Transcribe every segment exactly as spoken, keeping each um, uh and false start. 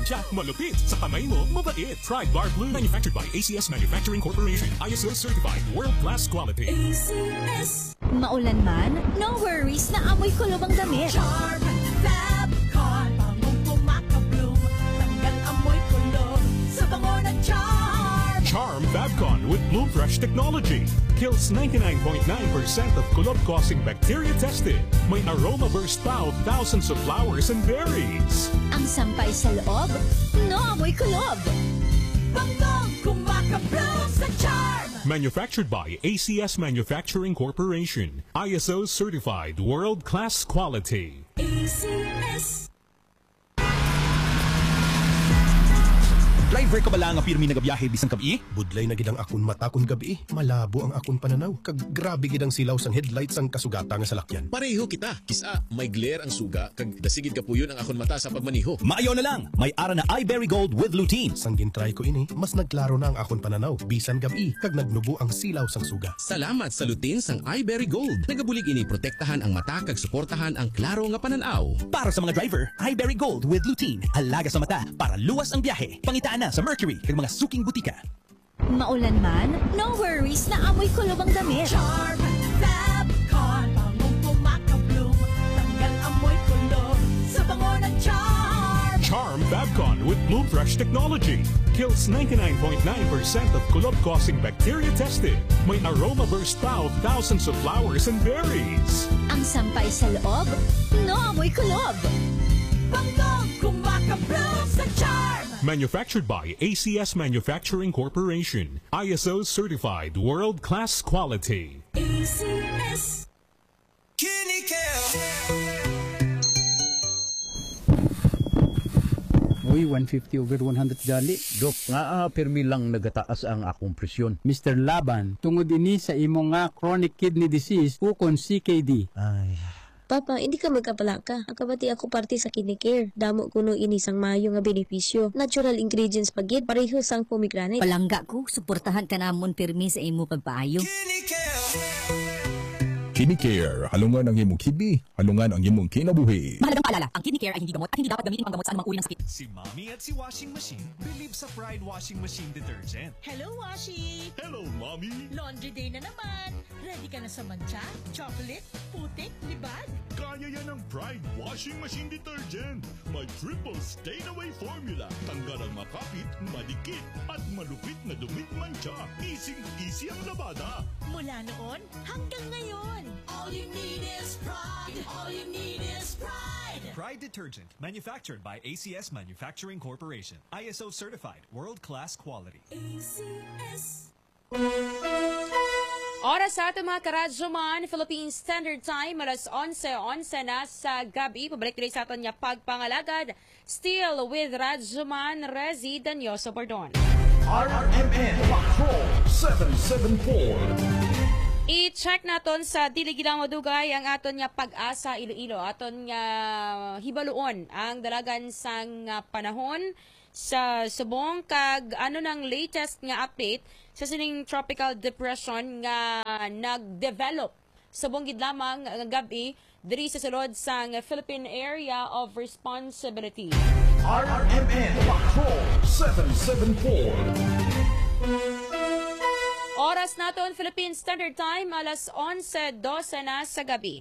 Jack, malupit. Sa kamay mo, mabait. Try Bar Blue. Manufactured by A C S Manufacturing Corporation. I S O certified. World-class quality. A C S. Maulan man, no worries na amoy kulob ang damit. Charm Fabcon. Bangong pumakabloom. Tanggal amoy kulob sa bango ng Charm. Charm Fabcon with Bloom Fresh technology. Kills ninety-nine point nine percent of kulob-causing bacteria tested. May aroma burst pa of thousands of flowers and berries. Ang sampay sa loob, no amoy kulob. Bangong kumakabloom sa Charm. Manufactured by A C S Manufacturing Corporation. I S O certified. World-class quality. A C S. Driver ka bala nga pirmi nagabiyahe bisang kabi? Budlay na gid ang akon mata kun gabi. Malabo ang akon pananaw. Kag grabe gid ang silaw sang headlights ang kasugata nga salakyan. Pareho kita. Kisa, may glare ang suga, kag dasigid ka puyon ang akon mata sa pagmaniho. Maayaw na lang. May ara na iBerry Gold with lutein. Sang gintry ko ini, mas nagklaro na ang akon pananaw. Bisan gabi, kag nagnubo ang silaw sang suga. Salamat sa lutein sang iBerry Gold. Nagabulig ini protektahan ang mata kag suportahan ang klaro nga pananaw. Para sa mga driver, iBerry Gold with lutein. Halaga sa mata para luwas ang biyahe. Pangitaan na sa Mercury kag mga suking butika. Maulan man, no worries na amoy kulob ang damit. Charm Fabcon. Bangong pumakabloom. Tanggal amoy kulob sa bango ng Charm. Charm Fabcon with Bloom Fresh technology. Kills ninety-nine point nine percent of kulob-causing bacteria tested. May aroma burst pa of thousands of flowers and berries. Ang sampay sa loob, no amoy kulob. Bangong kumakabloom sa Charm. Manufactured by A C S Manufacturing Corporation. I S O certified. World-class quality. A C S. Uy, one fifty over one hundred gali. Dok, nga ah, permi lang nagataas ang akong presyon. Mister Laban, tungod ini sa imo nga chronic kidney disease ukon C K D. Ay, Papa, hindi ka magkapalaka. Akabati ako parte sa kidney care. Damo kuno ini sang maayo nga benepisyo. Natural ingredients pagid pareho sang pomegranate. Palangga ko, suportahan ka namon pirmi sa imo pagpaayo. Kidney Care, halungan ang imong kidney, halungan ang imong kinabuhi. Mahalagang paalala, ang kidney care ay hindi gamot at hindi dapat gamitin pang gamot sa anumang uri ng sakit. Si Mommy at si Washing Machine believe sa Pride Washing Machine Detergent. Hello, Washi! Hello, Mommy! Laundry day na naman. Ready ka na sa mancha, chocolate, putik, libag? Kaya yan ang Pride Washing Machine Detergent. May triple stain-away formula. Tanggal ang makapit, madikit, at malupit na dumit mancha. Easy-easy ang labada. Mula noon hanggang ngayon. All you need is pride. All you need is pride. Pride Detergent, manufactured by A C S Manufacturing Corporation. I S O certified, world-class quality. A C S. Oras sa ato mga karadyoman, Philippine Standard Time, alas onse onse na sa gabi. Pabalik rin sa ato niya pagpangalagad. Still with Radyoman Rezi Danyoso Bordon. R M N Patrol seven seven four. I-check naton sa Diligilang Madugay ang aton nga pag-asa Iloilo. Aton nga hibaluon ang dalagan sang panahon sa subong kag ano nang latest nga update sa sining tropical depression nga nag-develop subong gid lamang nga gabi diri sa sulod sang Philippine Area of Responsibility. R M N Patrol seven seven four. Oras naton Philippine Standard Time, alas onse dose na sa gabi.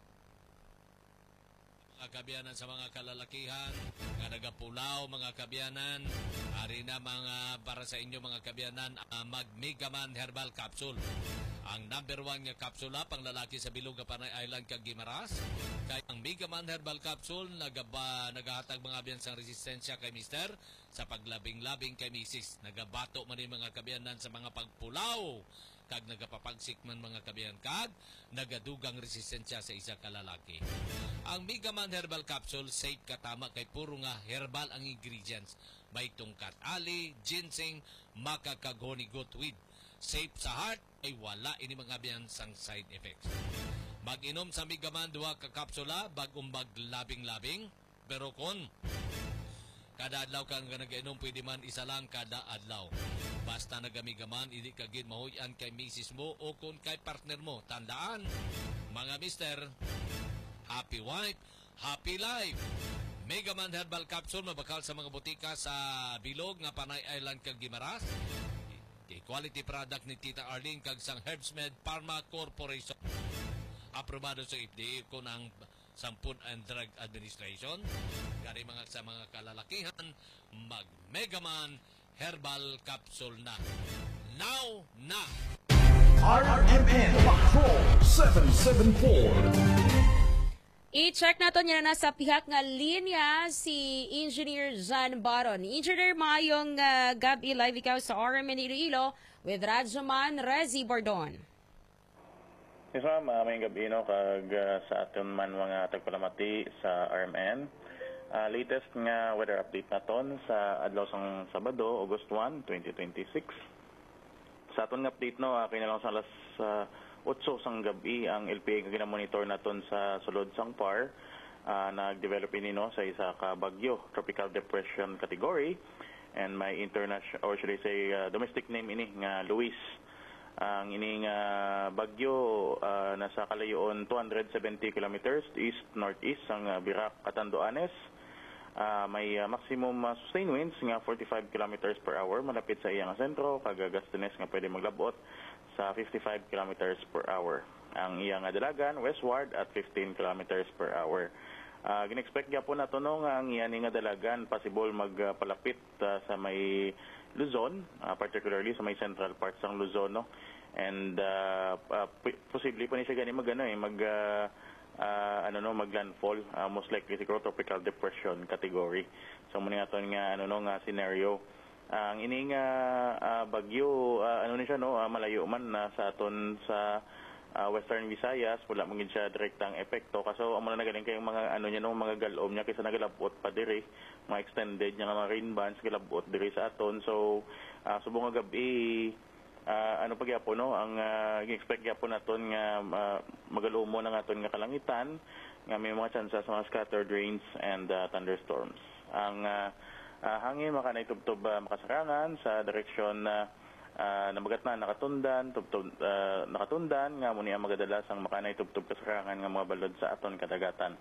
Mga kabyanan sa mga kalalakihan, nga nagapulaw mga kabyanan, ari na mga para sa inyo mga kabyanan, uh, mag-Megaman Herbal Capsule. Ang number one nga kapsula pang lalaki sa bilog nga Panay Island kag Guimaras. Kay ang Megaman Herbal Capsule nagaba nagahatag mga abyan sang resistensya kay mister sa paglabing-labing kay misis. Nagabato man ni mga kabyanan sa mga pagpulaw kag nagapapagsik man mga kabyan kag nagadugang resistensya sa isa ka lalaki. Ang Megaman Herbal Capsule safe katama kay puro nga herbal ang ingredients. May tungkat ali, ginseng, makakagoni goatweed. Safe sa heart ay wala ini mga biyan sang side effects. Mag-inom sa Megaman duha ka kapsula bagong maglabing-labing, pero kon kada adlaw kang nag-inom pwede man isa lang kada adlaw. Basta nagamigaman hindi ka gid mahuyan kay misis mo o kun kay partner mo. Tandaan mga mister, happy wife, happy life. Megaman Herbal Capsule mabakal sa mga butika sa Bilog nga Panay Island kag Gimaras. Kay quality product ni Tita Arlene kag sang Herbsmed Pharma Corporation. Aprobado sa F D A ko ng Food and Drug Administration. Gari mga sa mga kalalakihan, mag Megaman Herbal Capsule na. Now na! R M N Patrol seven seven four. I-check nato niya na sa pihak nga linya si Engineer John Baron. Engineer, mayong uh, gabi live ikaw sa R M N Iloilo with Radyoman Rezi Bordon. Yes ma'am, uh, may gabi no, kag uh, sa aton man mga tagpalamati sa R M N. Uh, latest nga weather update naton sa adlaw sang Sabado, August first, twenty twenty-six. Sa aton nga update no, uh, kaya na lang sa alas uh, otso sang gabi ang L P A nga ginamonitor naton sa sulod sang P A R. Uh, nag-develop ini no sa isa ka bagyo, tropical depression category, and may international or should I say uh, domestic name ini nga Luis. Ang ining uh, bagyo uh, nasa kalayoon two hundred seventy kilometers east northeast ang uh, Birac, Catanduanes. Uh, may uh, maximum uh, sustained winds nga forty-five kilometers per hour malapit sa iyang sentro, kag gastunes nga pwede maglabot sa fifty-five kilometers per hour. Ang iyang dalagan westward at fifteen kilometers per hour. Uh, Gin-expect gyapon nato no nga ang iyang nga dalagan possible magpalapit uh, sa may Luzon, uh, particularly sa may central parts ng Luzon no. And uh, uh, posible pa ni siya gani magano eh mag uh, Uh, ano no maglandfall, uh, most likely siguro tropical depression category. So muna nga ton nga ano no nga scenario. Ang uh, ining uh, uh, bagyo uh, ano ni siya no uh, malayo man na uh, sa aton sa uh, Western Visayas, wala mong siya direktang epekto kaso amo na galing kayong mga ano niya no mga galom niya kaysa nagalabot pa diri, mga extended nga mga rain bands galabot diri sa aton. So uh, subong nga gabi Uh, ano pa gyapon no ang uh, expect gyapon naton nga uh, magalumo na naton nga kalangitan nga may mga chances sa mga scattered rains and uh, thunderstorms. Ang uh, uh, hangin makanaitubtob uh, makasarangan sa direksyon na uh, namagat na nakatundan tubtob uh, nakatundan nga muni ang magadalas ang makanaitubtob kasarangan nga mga balod sa aton kadagatan.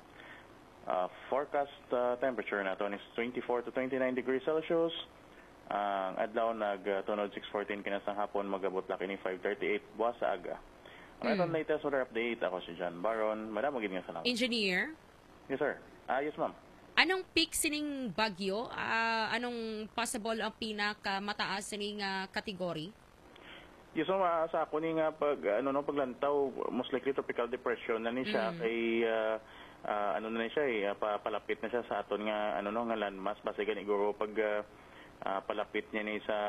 Uh, forecast uh, temperature naton is twenty-four to twenty-nine degrees Celsius. Ang uh, adlaw nagtunod six fourteen kinasang hapon magabot laki ni five thirty-eight buwas sa aga. Ang mm. latest weather update, ako si John Baron. Madam, magiging nga salamat. Engineer? Yes sir. Ah, yes ma'am. Anong peak sining bagyo? Uh, anong possible ang pinakamataas sining uh, category? Yes ma'am, uh, sa ako ni nga pag ano no paglantaw most likely tropical depression na ni siya mm. kay uh, uh, ano na ni siya eh, papalapit na siya sa aton nga ano no nga landmass base gani iguro pag uh, Uh, palapit niya ni sa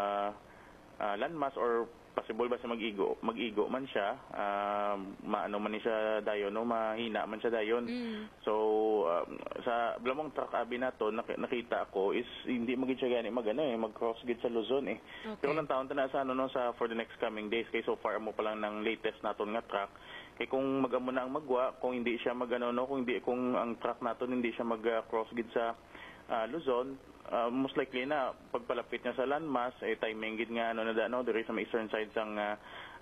uh, landmass or possible ba sa mag-igo mag-igo man siya uh, maano man ni siya dayon no mahina man siya dayon mm. So uh, sa blamong truck abi nato nak- nakita ako is hindi magid siya gani magano eh mag-cross gid sa Luzon eh okay. Pero lang taon ta na sa ano no sa for the next coming days kay so far mo pa lang ng latest naton nga truck kay kung magamo na ang magwa kung hindi siya magano no kung hindi kung ang truck naton hindi siya mag-cross gid sa uh, Luzon. Uh, most likely na pagpalapit niya sa landmass eh timing gid nga ano na dano diri sa may eastern side sang uh,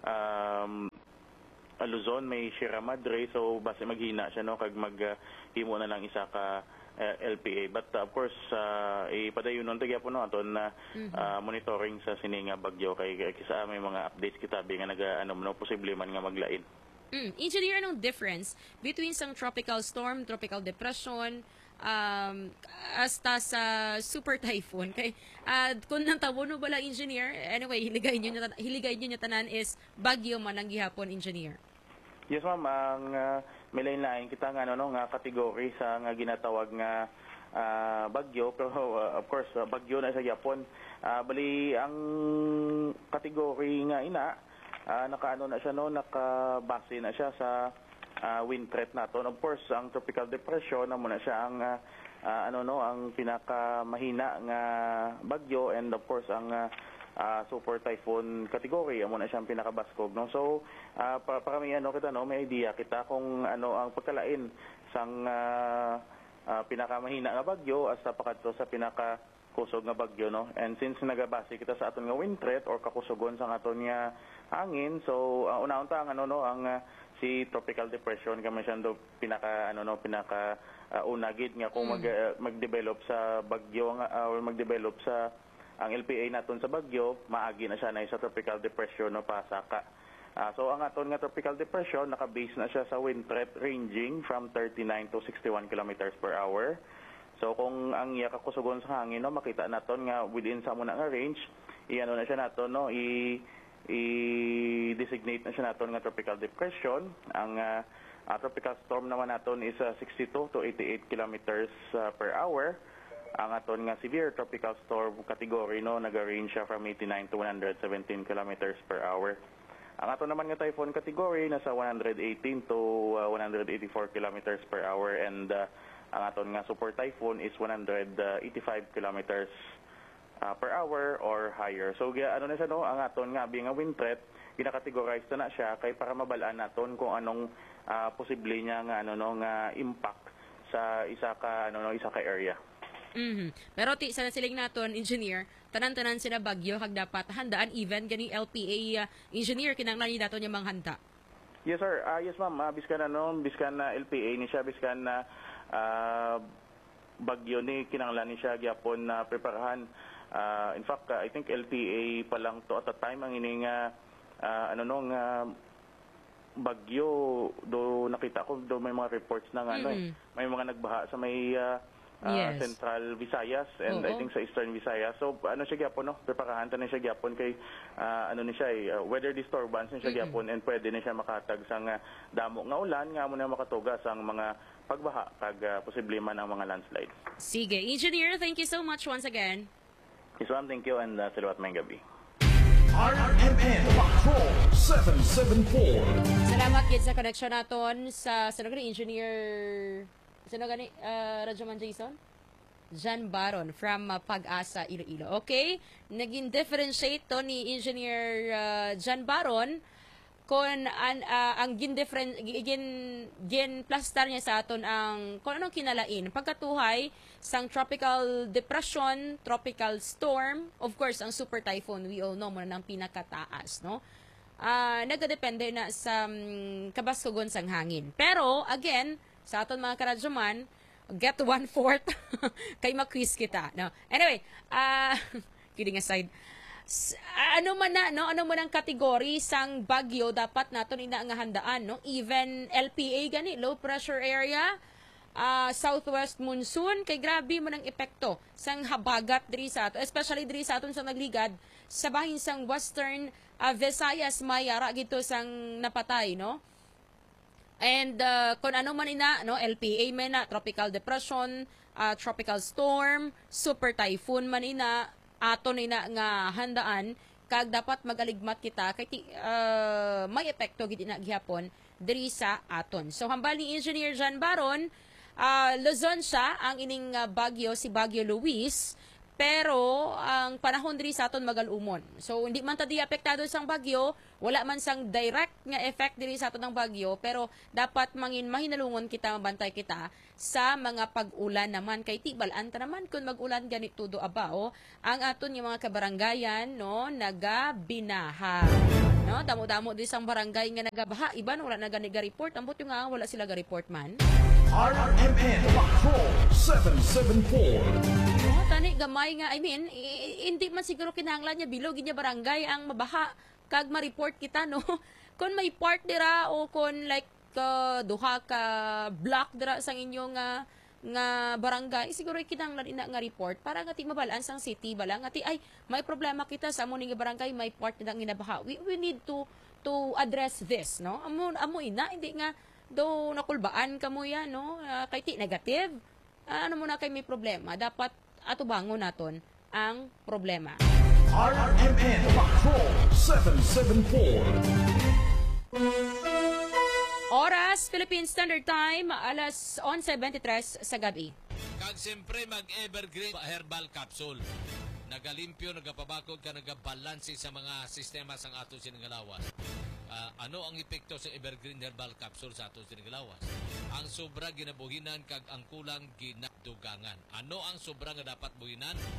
um, Luzon may Sierra Madre so base maghina siya no kag maghimo uh, na lang isa ka uh, L P A but uh, of course uh, ipadayonon ta gyapon no aton na uh, uh, monitoring sa sininga bagyo kay kisa may mga updates kita bi nga naga ano no posible man nga maglain. Mm. Engineer, anong difference between sang tropical storm, tropical depression, um, hasta sa super typhoon? Kay, uh, kung nang tawono ba lang, engineer, anyway, hiligay nyo, hiligay nyo tanan is bagyo man ang gihapon, engineer. Yes, ma'am. Ang uh, may lain-lain kita nga, ano, no, nga kategory sa nga ginatawag nga uh, bagyo. Pero, uh, of course, uh, bagyo na sa Japon. Uh, bali, ang kategory nga ina, Uh, nakaano na siya no nakabase na siya sa uh, wind threat naton. Of course ang tropical depression na muna siya ang uh, uh, ano no ang pinakamahina nga bagyo and of course ang uh, uh, super typhoon category amo na siya ang pinakabaskog no. So uh, para, para may ano kita no may idea kita kung ano ang pagkalain sang uh, uh, pinakamahina nga bagyo hasta pakadto sa pinaka kusog nga bagyo no. And since nagabase kita sa aton nga wind threat or kakusogon sa aton nga hangin, so uh, una-unta ang ano no ang uh, si tropical depression kami siya do pinaka ano no pinaka uh, una gid nga kung mag, uh, mag-develop sa bagyo nga uh, or mag-develop sa ang L P A naton sa bagyo, maagi na siya na sa tropical depression no pasaka. Uh, so ang aton nga tropical depression naka-base na siya sa wind threat ranging from thirty-nine to sixty-one kilometers per hour. So kung ang iya kakusugon sa hangin no makita naton nga within sa muna nga range, iano na siya naton no i i-designate na siya naton nga tropical depression. Ang uh, uh, tropical storm naman naton is uh, sixty-two to eighty-eight kilometers uh, per hour. Ang aton nga severe tropical storm category no naga-range siya from eighty-nine to one hundred seventeen kilometers per hour. Ang aton naman nga typhoon category nasa one hundred eighteen to uh, one hundred eighty-four kilometers per hour, and uh, ang aton nga super typhoon is one hundred eighty-five kilometers uh, per hour or higher. So ano na siya no, ang aton nga being a wind threat, ginakategorize na, na siya kay para mabalaan naton kung anong uh, posible niya nga ano no nga impact sa isa ka ano no isa ka area. Mm-hmm. Pero ti sa nasiling naton engineer, tanan-tanan sila bagyo kag dapat handaan even gani L P A uh, engineer kinahanglan ni daton niya manghanda. Yes sir, uh, yes ma'am, uh, biskan ano, biskan na uh, L P A ni siya, biskan na uh, bagyo ni kinahanglan ni siya gyapon na uh, preparahan. Uh, in fact, uh, I think L P A pa lang to at a time ang ining uh, uh, ano nung uh, bagyo do nakita ko do may mga reports na mm-hmm. ano eh, may mga nagbaha sa may uh, Uh, yes. Central Visayas and Oo. I think sa Eastern Visayas. So ano siya gyapon no? Preparahan ta ni siya gyapon kay uh, ano ni siya eh, uh, weather disturbance ni siya gyapon, mm-hmm. and pwede ni siya makatag sang uh, damo nga ulan nga mo na makatugas ang mga pagbaha kag uh, posible man ang mga landslide. Sige, engineer, thank you so much once again. Yes ma'am, thank you, and uh, salamat may gabi. R M N Patrol seven seven four. Salamat gid sa connection naton sa sa engineer. Sino gani, uh, Radyoman Jason? Jan Baron from uh, Pag-asa, Iloilo. Okay? Naging differentiate to ni Engineer uh, Jan Baron kung an, uh, ang gin different gin gin plastar niya sa aton ang kung anong kinalain pagkatuhay sang tropical depression, tropical storm, of course ang super typhoon we all know mo na ng pinakataas, no? Uh, nagadepende na sa um, kabaskugon sang hangin. Pero again, sa aton mga karadyoman, get one-fourth kay ma-quiz kita. No? Anyway, uh, kidding aside, S- ano man na, no? Ano man ang kategory sang bagyo dapat naton ina nga handaan, no? Even L P A gani, low pressure area, uh, southwest monsoon, kay grabe man ang epekto sang habagat diri sa aton, especially diri sa aton sa nagligad, sa bahin sang western uh, Visayas, may ara gito sang napatay, no? And uh, kung ano man ina, no, L P A man na, tropical depression, uh, tropical storm, super typhoon man ina, aton ina nga handaan, kag dapat magaligmat kita kay uh, may epekto gid ina gihapon diri sa aton. So hambal ni Engineer Jan Baron, uh, Luzon siya ang ining uh, bagyo, si Bagyo Luis, pero ang panahon diri sa aton magalumon. So hindi man ta di apektado sang bagyo, wala man sang direct nga effect diri sa aton ng bagyo, pero dapat mangin mahinalungon kita, mabantay kita sa mga pag-ulan naman kay tibalan ta naman kun mag-ulan ganito do abao ang aton yung mga kabaranggayan, no, nagabinaha. No, damo-damo di sang barangay nga nagabaha, iban wala na gani ga-report, ambot yung nga wala sila ga-report man. R M N Patrol seven seven four. Oh, tani gamay nga, I mean, i- hindi man siguro kinahanglan niya bilog niya barangay ang mabaha kag ma-report kita, no. Kung may part dira o kung like uh, duha ka block dira sang inyong nga nga barangay, siguro kinahanglan ina nga report para nga ti mabalaan sang city bala nga ti ay may problema kita sa amo ning barangay, may part na ginabaha. We we need to to address this, no. Amo amo ina hindi nga do nakulbaan kamo yan, no, uh, kay ti negative, uh, ano muna kay may problema, dapat atubangon naton ang problema. R M N Patrol seven seven four. Oras, Philippine Standard Time, alas eleven twenty-three sa gabi. Kag siyempre mag-evergreen herbal capsule. Nagalimpyo, nagapabakod ka, nagabalansi sa mga sistema sang ato sinigalawas. Uh, ano ang epekto sa evergreen herbal capsule sa ato sinigalawas? Ang sobra ginabuhinan kag ang kulang ginadugangan. Ano ang sobra nga dapat buhinan?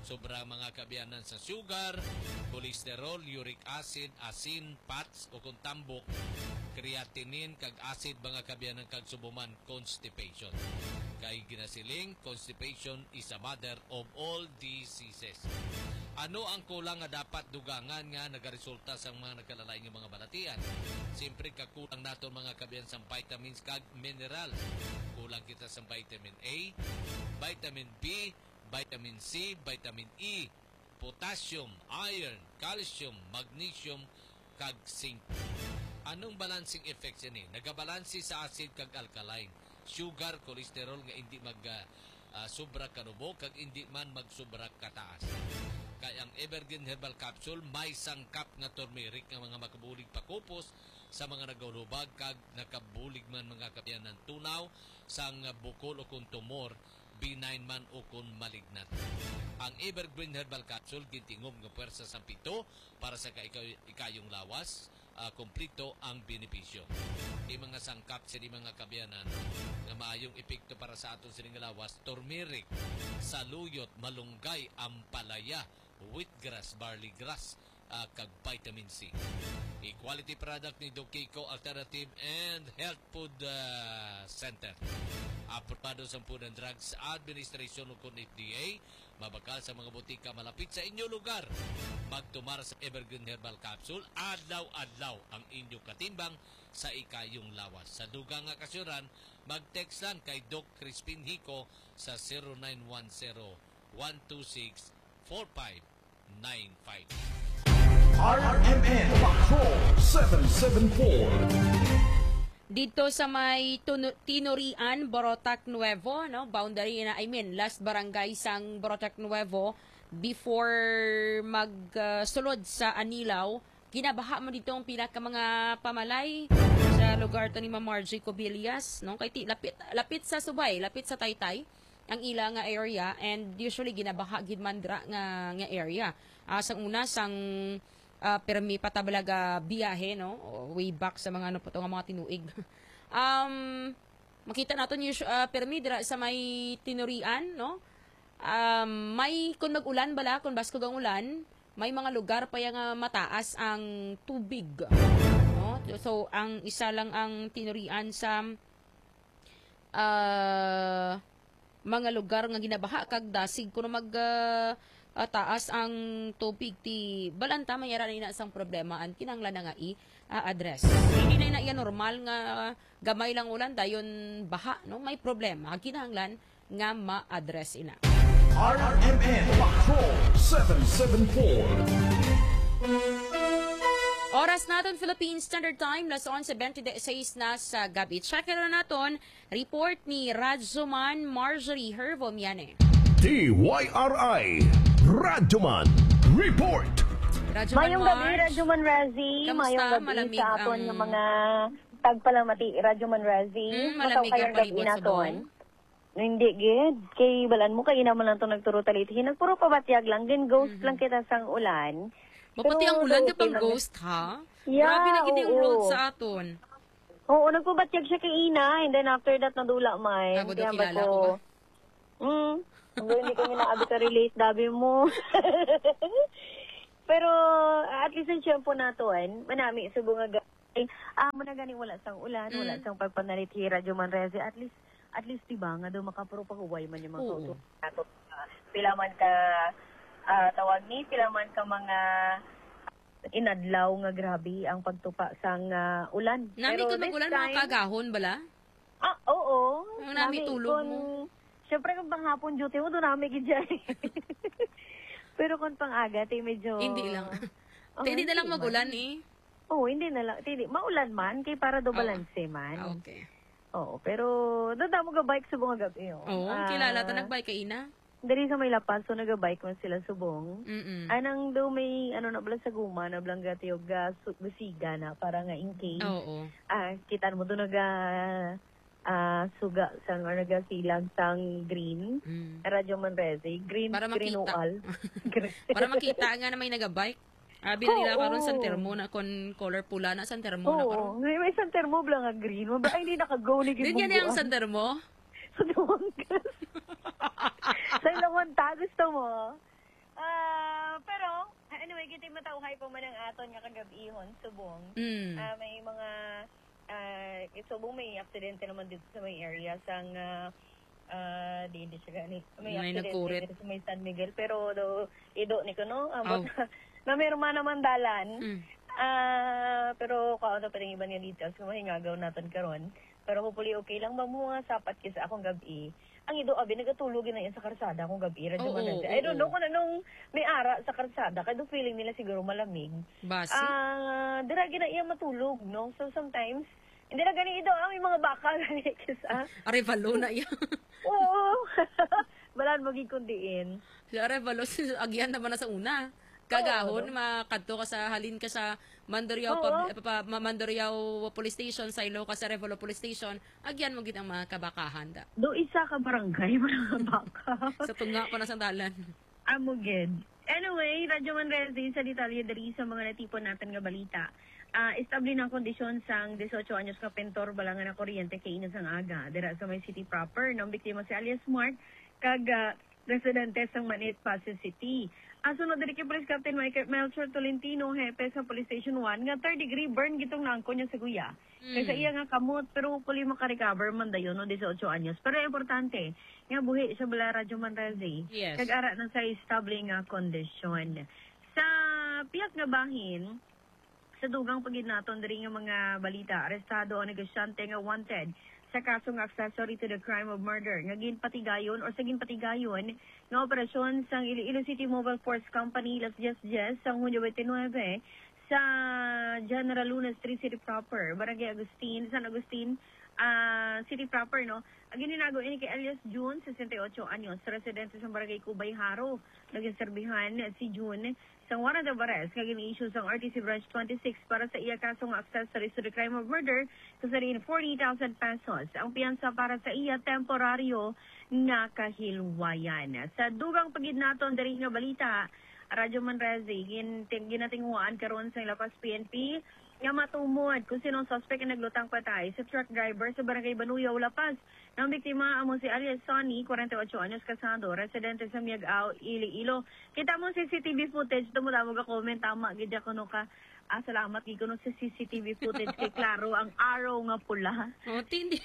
sobra mga kabiyanan sa sugar, kolesterol, uric acid, asin, fats o kung tambok, creatinine, kag acid mga kabiyanan kag subuman constipation. Kay ginasiling, constipation is a mother of all diseases. Ano ang kulang nga dapat dugangan nga nagaresulta sa mga nagkalalay ng mga balatian? Siyempre kakulang naton mga kabiyanan sa vitamins kag minerals. Kulang kita sa vitamin A, vitamin B, vitamin C, vitamin E, potassium, iron, calcium, magnesium, kag zinc. Anong balancing effects yan eh? Nagabalansi sa acid kag alkaline, sugar, cholesterol nga hindi mag uh, uh, sobra kanubog kag hindi man magsobra kataas. Kaya ang Evergreen Herbal Capsule may sangkap nga turmeric nga mga makabulig pakupos sa mga nagulubag kag nakabulig man mga kabiyanan tunaw sang bukol o kung tumor, benign man o kung malignant. Ang Evergreen Herbal Capsule gitingom nga puwersa sa pito para sa kaikay- ikayong lawas, uh, kumplito ang benepisyo. Di mga sangkap sa di mga kabiyanan na maayong epekto para sa aton sining lawas, turmeric, saluyot, malunggay, ampalaya, wheatgrass, barley grass, uh, kag vitamin C. Equality product ni Dokiko Alternative and Health Food uh, Center. Aprobado sa Food and Drugs Administration o kung F D A, mabakal sa mga butika malapit sa inyong lugar. Magtumar sa Evergreen Herbal Capsule, adlaw-adlaw ang inyong katimbang sa ikayong lawas. Sa dugang nga kasuran, mag-text lang kay Doc Crispin Hico sa zero nine one zero, one two six, four five nine five. R M N Patrol seven seven four. Dito sa may Tunu- Tinurian, Borotac Nuevo, no? Boundary na, I mean, last barangay sang Borotac Nuevo, before magsulod uh, sa Anilaw, ginabaha mo dito ang pila ka mga pamalay sa lugar to ni Ma'am Margie Cobillas, no? Kay ti, lapit, lapit sa Subay, lapit sa Taytay, ang ila nga area, and usually ginabaha gid mandra nga nga area. Uh, sang una, sang uh, permi patabalaga biyahe, no? Way back sa mga ano po, nga mga tinuig. um, makita natin yung uh, permi dira sa may Tinurian, no? Um, may, kung nag-ulan bala, kung basko gang ulan, may mga lugar pa yung uh, mataas ang tubig. No? So, ang isa lang ang Tinurian sa uh, mga lugar nga ginabaha kag dasig kuno mag uh, uh, taas ang tubig ti balanta mayara na isang problema an kinanglan na nga i-address. Hindi na iya normal nga uh, gamay lang ulan dayon baha, no? May problema kinahanglan nga ma-address ina. R M N Patrol seven seven four. Oras natin Philippine Standard Time, las eleven twenty-six na sa gabi. Check na natin report ni Radyoman Marjorie Hervomiane. D Y R I Radyoman Report. Radyoman Mayong gabi, Radyoman Razi. Mayong gabi malamig sa aton ang... ng mga tagpalamati, Radyoman Razi. Mm, malamig ang palibot sa buwan. Hindi, gid. Kay balan mo, kay naman lang ito nagturo talitihin. Nagpuro pabatyag lang, din ghost mm-hmm. lang kita sang ulan. Mapati ang ulan ka pang ghost, ha? Yeah, grabe na gid yung oo. road sa aton. Oo, nagpabatyag siya kay Ina, and then after that, nadula may. Abo do kilala ko ba? Hmm, hindi kami naabi ka relate, dabi mo. Pero, at least ang tiyempo na to, manami, subo nga gani. Ah, managani wala sang ulan, mm. wala sang pagpanalit hi Radyo Manrezi, at least, at least, diba, nga daw makapuro pag-uway man yung mga kauto. Uh, pila man ka, uh, tawag ni, pila man ka mga inadlaw nga grabe ang pagtupa sang uh, ulan. Nami kung mag-ulan, time, mga kagahon bala? Ah, oo. Ang nami tulog kun, mo. Siyempre kung panghapon duty mo, doon nami gidyan. Pero kung pang-aga, tayo medyo... Hindi lang. Oh, hindi na lang mag-ulan eh. Oo, oh, hindi na lang. Hindi. Maulan man, kay para do balanse oh. man. Okay. Oo, pero dada mo ga-bike subong nga gabi. Oo, oh, uh, kilala ta nag-bike kay Ina? Dari sa may lapas, so nag-bike man sila subong. Mm-mm. Anang daw may, ano na bala sa guma, na blang gati yung gasiga na, para nga in case. Oo. Ah, kita mo doon naga... Uh, suga sang or nagasilag sang green mm. Radyo Manrezi green para green makita para makita nga na may nagabike abi na oh, nila karon oh. san termo na kon color pula na san termo oh, na karon may may san termo blang nga green mo ba ay hindi naka-go ni gid din yan yung san termo sa duwang sa ilawan ta gusto mo kita matawhay pa man ang aton nga kagabihon subong. Mm. Ah, may mga uh, subong may aksidente naman dito sa may area sang uh, uh, di di siya gani. May, May aksidente nagkurit. dito sa may San Miguel pero do ido ni kuno Aw. amot na meron man naman dalan. Mm. Ah, pero kaunta pa rin iba niya details kung mahingagaw natin karon. Pero hopefully okay lang ba mo nga sapat kisa akong gabi. Ang ido abi nagatulog na yan sa karsada akong gabi. Radyo Oo, man oo, I don't know oo. kung anong may ara sa karsada. Kaya do feeling nila siguro malamig. Basi. Ah, dira gina iya matulog, no? So sometimes hindi na gani ido ang may mga baka gani kisa. Arevalo na yan. Oo. Balan magikundiin. Si Arevalo, agyan naman na sa una. Kagahon, makadto ka sa, halin ka sa Mandurriao, Oo. pub, pa, pa, Mandurriao Police Station, sa ilo ka sa Arevalo Police Station, agyan mo gid ang mga kabakahan da. Do isa ka barangay, mga baka. Sa tunga ko na sa dalan. Amugid. Anyway, Radyo Manrezi sa detalye diri sa mga natipon natin nga balita. Ah, establi ng kondisyon sang eighteen anyos ka pentor balangan na kuryente kay inas ang aga. Dira sa may city proper, nang biktima si alias Mark, kag ah, residente sang Manit, Pasig City. Asunod diri kay Police Captain Michael Melchor Tolentino, hepe sa Police Station one, nga third degree burn gitong nangko niya sa guya. Mm. Kaysa iya nga kamot, pero hopefully makarecover man dayon no eighteen anyos. Pero importante, nga buhi sa bala Radyo Manrezi, Yes. kag ara na sa establi nga kondisyon. Sa piyak nga bahin, sa dugang pagid naton diri nga mga balita, arestado ang negosyante nga wanted sa kasong accessory to the crime of murder nga ginpatigayon or sa ginpatigayon nga operasyon sang Iloilo City Mobile Force Company Las Diez Diez sang Hunyo twenty-nine sa General Luna Street City Proper, Barangay Agustin, San Agustin, ah, City Proper, no? Ang gininago ini kay alias June, sixty-eight anyos, residente sa Barangay Cubay Haro. Naging serbihan si June sa warrant of arrest kag ini-issue sang R T C Branch twenty-six para sa iya kasong accessories to the crime of murder kasarin forty thousand pesos. Ang piyansa para sa iya temporaryo nga kahilwayan. Sa dugang pagid naton diri nga balita, Radyo Manrezi, gin ginatinguan karon sa Lapas P N P nga matumod kung sinong suspect nga naglutang patay sa truck driver sa Barangay Banuyaw, Lapas. Ang biktima amo si alias Sonny, forty-eight anyos, kasado, residente sa Miagao, Iloilo. Kita mo C C T V footage, tumula mo ka comment, tama, gidya ko no ka. Ah, salamat, gid ko no sa C C T V footage kay klaro ang araw nga pula. Oh, tindi.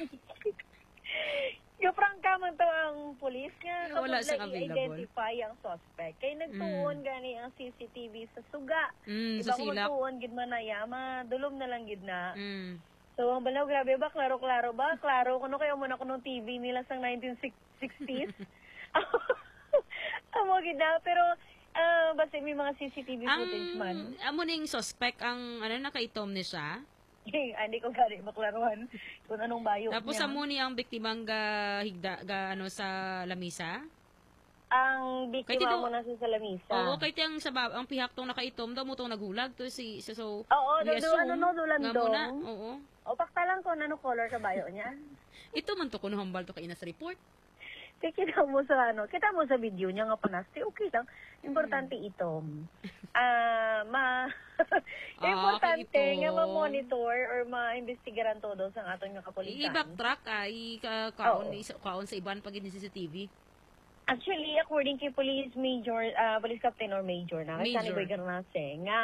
Yung prangka man to ang pulis nga Wala kapag siyang available. i-identify ang suspect. Kay nagtuon Mm. gani ang C C T V sa suga. Mm, Iba sa kung silak. magtuon gid man na yama, dulom na lang gid na. Mm. So, ang balaw, grabe ba? Klaro-klaro ba? Klaro, kuno kayo muna kuno T V nila sa nineteen sixties. Amo gid na, pero ah basta may mga C C T V footage man. Ang amo ning suspect ang ano nakaitom ni siya. Hindi ko gari maklaruhan kung anong bayo Tapos niya. amo ni ang biktimang ga higda ga ano sa lamisa. Ang Kay biktima tito- mo na sa salamisa. Oo, kay tiyang sa bab, ang pihak tong nakaitom daw mo tong naghulag to si so, so Oo, do, we do, assume ano no, dulandong. nga muna, oo. O, pakta lang ko ano color ka bayo niya. Ito man to kuno hambal to kay ina sa report. Kaya kita mo sa ano, kita mo sa video niya nga panasti, okay lang. Importante Hmm. ito. Ah, ma importante okay, ito. nga ma-monitor or ma-investigaran todo sa aton nga kapulisan. I-backtrack ay ka, kaon, Oo. isa, kaon sa iban pag hindi C C T V. Actually, according kay Police Major, ah, Police Captain or Major na, kay Major. Sunny Boy Garnase, nga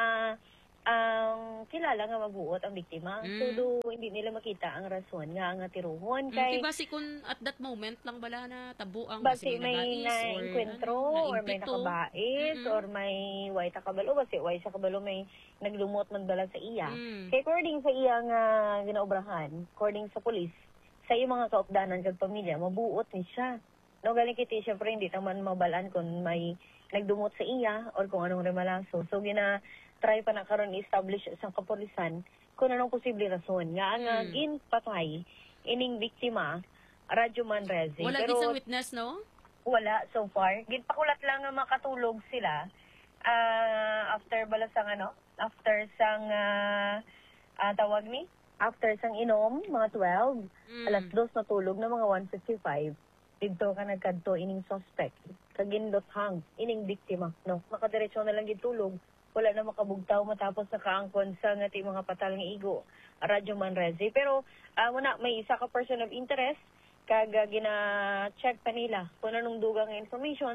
ang kilala nga mabuot ang biktima. Mm. So, do, hindi nila makita ang rason nga ang tiruhon. Kay Kay, basi kung at that moment lang bala na tabo ang basi may na-enkwentro or may nakabais Mm-mm. or may way ta kabalo. Basi way sa kabalo may naglumot man bala sa iya. Mm. Kay according sa iya nga ginaobrahan, according sa police, sa iya mga kaupdanan kag pamilya, mabuot ni siya. No, galing kiti, syempre hindi taman mabalaan kung may nagdumot sa iya or kung anong remalaso. So, gina try pa na karon i-establish sa kapulisan kung anong posible rason nga ang Mm. ginpatay ining biktima Radyo Manrezi. Wala Pero gid sa witness, no? wala so far. Ginpakulat lang nga makatulog sila ah, after bala sang ano, after sang ah, ah, tawag ni, after sang inom mga twelve, Mm. alas dos natulog na mga one fifty-five. Dito ka nagkadto ining suspect. Kagindot hang ining biktima, no? Makadiretso na lang gitulog. Wala na makabugtaw matapos sa kaangkon sa ngati mga patal nga igo Radyo Manrezi. Pero uh, muna may isa ka person of interest kag uh, gina-check pa nila kung anong dugang informations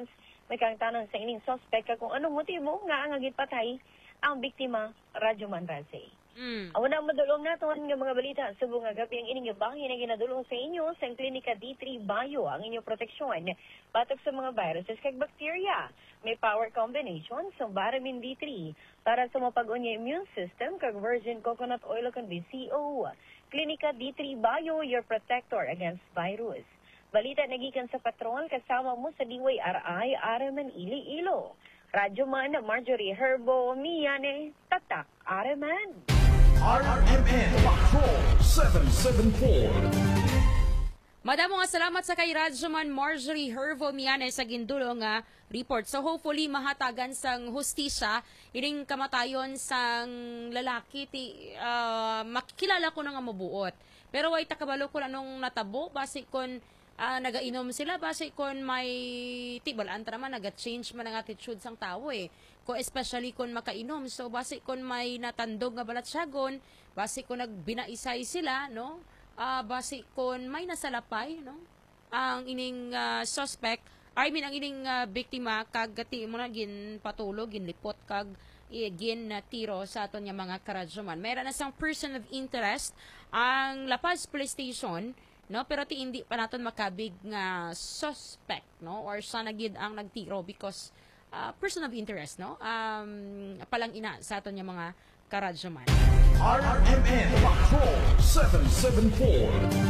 may kang tanong sa ining suspect ka kung anong motibo nga ang gipatay ang biktima Radyo Manrase. Mm. Awan na madulong naton nga mga balita sa bunga gabi ang ining bahin na ginadulong sa inyo sa Klinika D three Bayo ang inyong proteksyon batok sa mga viruses kag bacteria. May power combination sa vitamin D three para sa mapag-unya immune system kag virgin coconut oil kag B C O. Klinika D three Bayo, your protector against virus. Balita nagikan sa patrol kasama mo sa D Y R I Araman Iloilo. Radyo Man Marjorie Herbo Miyane Tatak Araman. R M N Patrol seven seven four. Madamo nga salamat sa kay Radyoman Marjorie Hervo Miane sa gindulo nga report. So hopefully mahatagan sang hustisya ining kamatayon sang lalaki ti uh, makikilala ko na nga mabuot. Pero way takabalo ko anong natabo base kon uh, nagainom sila base kon may tibalaan ta naman naga-change man ang attitude sang tao eh. Ko especially kon makainom. So base kon may natandog nga balatsyagon, base kon nagbinaisay sila, no? Uh, base kon may nasalapay, no? Ang ining uh, suspect, I mean ang ining uh, biktima kag gati mo na gin patulog, gin lipot kag gin uh, tiro sa aton nga mga karadyoman. Meron na sang person of interest ang La Paz Police Station, no? Pero ti hindi pa naton makabig nga suspect, no? Or sana gid ang nagtiro because uh, person of interest, no? Um palang ina sa aton nga mga karadyoman. R M N Patrol seven seven four.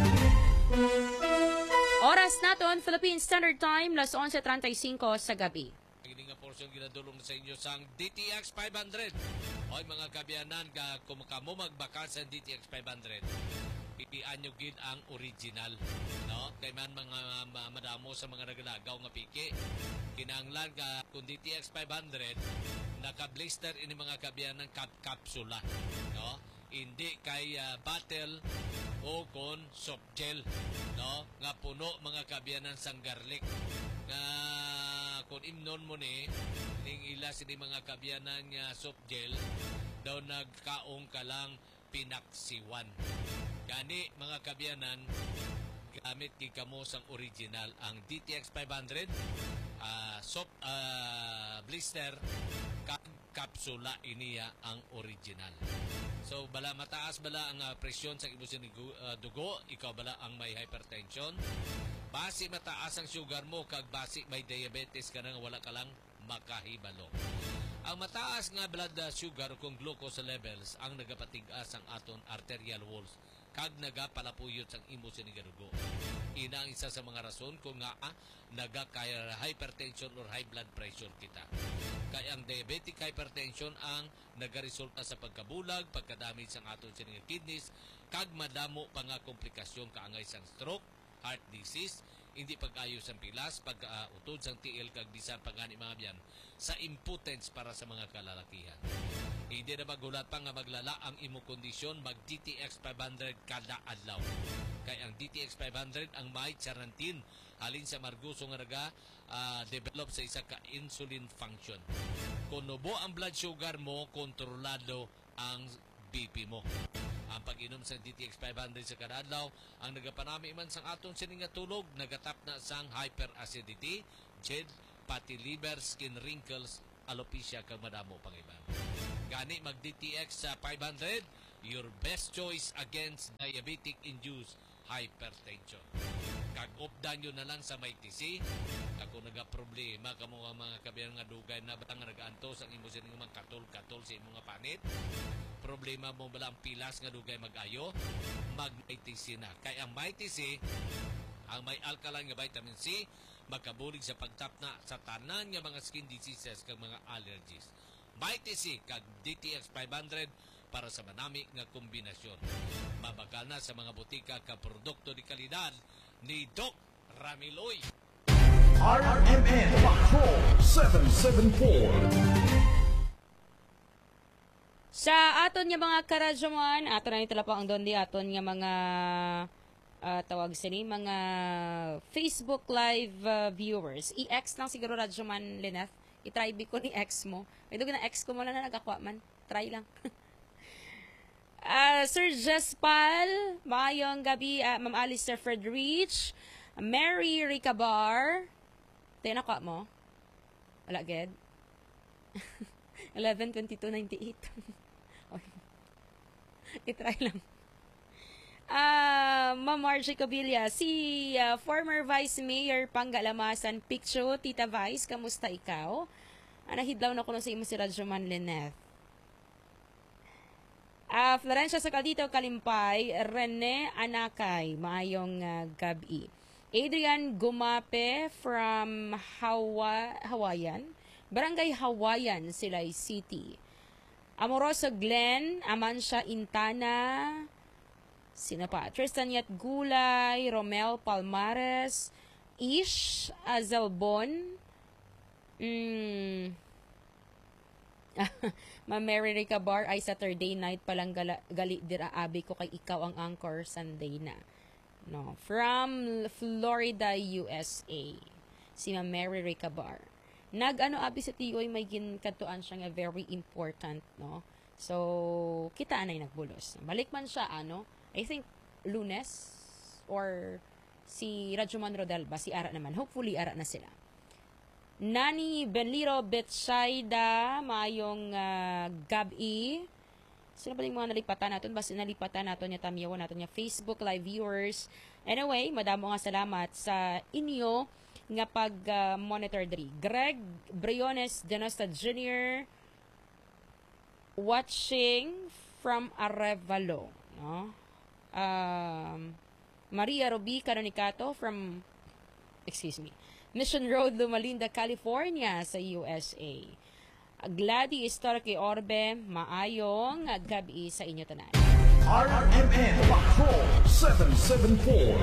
Oras naton Philippine Standard Time, las eleven thirty-five sa gabi. Ini nga portion ginadulong sa inyo sang D T X five hundred. Oy mga kabiyanan ka kumakamu magbakal sa D T X five hundred. Pipian nyo gid ang original, no? Kay man mga uh, madamo sa mga nagalagaw nga piki. Kinahanglan ka kung D T X five hundred naka-blister ini mga kabiyanan kap kapsula, no? Hindi kay uh, battle o kon soft gel, no? Nga puno mga kabiyanan sang garlic nga kung imnon mo ni ning ila sini mga kabiyanan nga soft gel daw nagkaong ka lang pinaksiwan. Gani mga kabiyanan gamit kay kamo sang original ang D T X five hundred uh, soft uh, blister kag kapsula iniya ang original. So bala mataas bala ang uh, presyon sa imo sining uh, dugo, ikaw bala ang may hypertension, basi mataas ang sugar mo kag basi may diabetes ka na wala ka lang makahibalo. Ang mataas nga blood sugar kung glucose levels ang nagapatigas ang aton arterial walls kag nagapalapuyot sang imo sining dugo. Ina ang isa sa mga rason kung nga ah, nagakaya hypertension or high blood pressure kita. Kaya ang diabetic hypertension ang nagaresulta sa pagkabulag, pagkadamage sang aton sining kidneys, kag madamo pa nga komplikasyon kaangay sang stroke, heart disease, hindi pag-ayos ang pilas, pag-utod uh, sang tiil kag bisan pagani mga biyan sa impotence para sa mga kalalakihan. Hindi na magulat pa nga maglala ang imo kondisyon mag D T X five hundred kada adlaw. Kay ang D T X five hundred ang may charantin halin sa marguso nga naga uh, develop sa isa ka insulin function. Kung nubo ang blood sugar mo, kontrolado ang B P mo. Ang pag-inom sa D T X five hundred sa kada adlaw ang nagapanami man sang aton sining nga tulog, nagatap na sang hyperacidity, J E D, fatty liver, skin wrinkles, alopecia kag madamo pang iba. Gani mag D T X sa five hundred, your best choice against diabetic induced hypertension. Kag updan nyo na lang sa may T C, kung naga-problema kamo nga mga kabiyan nga dugay na batang nag-antos ang imo sining mga katol-katol sa imo nga panit, problema mo bala ang pilas nga dugay mag-ayo, mag-may T C na. Kay ang may T C, ang may alkaline nga vitamin C, magkabulig sa pagtapna sa tanan nga mga skin diseases kag mga allergies. May T C kag D T X five hundred para sa manami nga kombinasyon. Mabagal na sa mga butika ka produkto di kalidad ni Doc Ramiloy. R M N Patrol seven seven four. Sa aton nga mga karadyoman, aton na nitala pa ang dondi aton nga mga uh, tawag sini mga Facebook live uh, viewers. I-X lang siguro Radyoman Lineth. I-try ko ni X mo. Ito na X ko mo lang na nagakwa man. Try lang. uh, Sir Jespal, mayong gabi, uh, Ma'am Alistair Fredrich, Mary Ricabar. Tayo nakwa mo. Wala, ged? eleven twenty-two ninety-eight. Okay. I-try lang. Ah, Ma'am Margie Cabilia, si uh, former Vice Mayor Panggalamasan Picture, Tita Vice, kamusta ikaw? Ah, nahidlaw na ko sa imo si Radyoman Lynette. Ah, Florencia Sacaldito Kalimpay, Rene Anakay, maayong uh, gabi. Adrian Gumape from Hawa Hawaiian, Barangay Hawaiian, Silay City. Amoroso Glenn, Amansya Intana, sino pa? Tristan Yat Gulay, Romel Palmares, Ish Azelbon, mm, Ma'am Mary Rica Bar, ay Saturday night palang gala, gali dira abi ko kay ikaw ang anchor Sunday na. No, from Florida, U S A. Si Ma'am Mary Rica Bar. Nag-ano abi sa tiyoy may ginkantuan siya nga very important, no? So, kita anay nagbulos. Balik man siya, ano, I think, Lunes, or si Radyoman Rodalba, si Ara naman. Hopefully, Ara na sila. Nani Benliro Betsaida, mayong uh, gabi. Sino ba yung mga nalipatan natin? Basta nalipatan natin niya, tamiyawan natin niya, Facebook live viewers. Anyway, madamo nga salamat sa inyo nga pag-monitor uh, diri. Greg Briones Denosta Junior watching from Arevalo, no? Um, Maria Ruby Canonicato from, excuse me, Mission Road, Lumalinda, California sa U S A. Gladys Torque Orbe, maayong gabi sa inyo tanan. R M N Patrol seven seven four.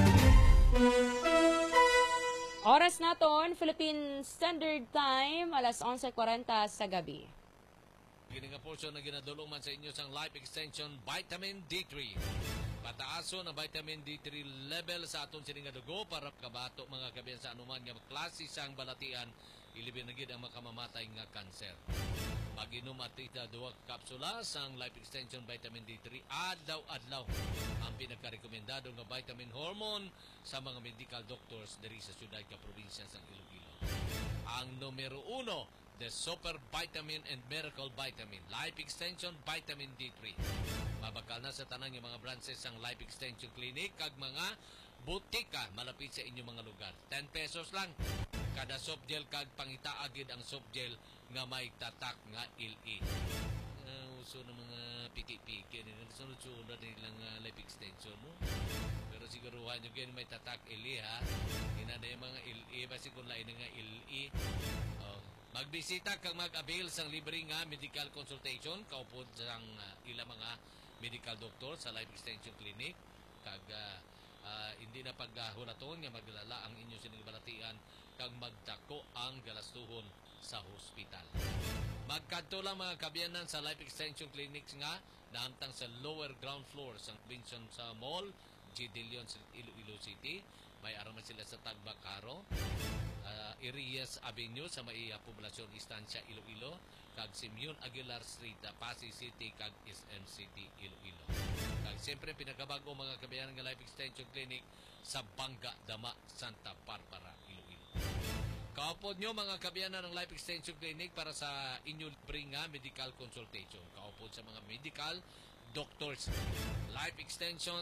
Oras naton, Philippine Standard Time, alas eleven forty sa gabi. Kini nga portion na ginadulungan sa inyo sang Life Extension Vitamin D three. Pataaso na vitamin D three level sa aton sining dugo para kabato mga kabiyan sa anuman nga klase sang balatian, ilibin na gid ang makamamatay nga kanser. Mag-inom at ita duwa kapsula sang Life Extension Vitamin D three adlaw-adlaw. Ang pinaka-rekomendado nga vitamin hormone sa mga medical doctors diri sa syudad ka probinsya sa Iloilo. Ang numero uno, the Super Vitamin and Miracle Vitamin, Life Extension Vitamin D three. Mabakal na sa tanang yung mga branches ng Life Extension Clinic kag mga butika malapit sa inyong mga lugar. ten pesos lang kada soft gel kag pangitaagid ang soft gel nga may tatak nga L E. Uh, uso ng mga piki-piki nila. Sunod-sunod nilang uh, Life Extension, no? Pero siguruhan nyo ganyan may tatak L E, ha? Hinada yung mga L E, basi kung lain nga L E. Oh. Magbisita kang mag-avail sang libre nga medical consultation kaupod sang uh, ilang mga medical doctor sa Life Extension Clinic kag uh, uh, hindi na paghulaton nga maglala ang inyo sinibalatian kag magdako ang galastuhon sa hospital. Magkadto lang mga kabiyanan sa Life Extension Clinics nga nahamtang sa lower ground floor sa Vincent sa Mall, G. Dillon sa Iloilo City. May araman sila sa Tagbacaro, uh, Irias Avenue sa may uh, Poblasyon Istansya Iloilo, kag Simeon Aguilar Street, uh, Pasig City, kag S M City Iloilo. Kag siyempre pinakabago mga kabayanan ng Life Extension Clinic sa Bangga, Dama, Santa Barbara, Iloilo. Kaupod nyo mga kabayanan ng Life Extension Clinic para sa inyo libre nga medical consultation. Kaupod sa mga medical doctors. Life Extension